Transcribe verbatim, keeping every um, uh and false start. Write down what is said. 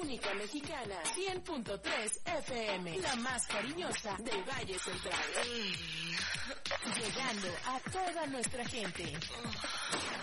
única mexicana, cien punto tres F M, la más cariñosa del Valle Central. Llegando a toda nuestra gente.